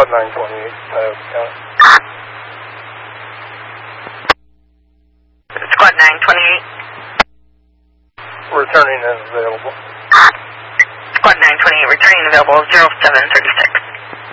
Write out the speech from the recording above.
Squad 928, County. Squad 928. Returning and available. Squad 928, returning available 0736.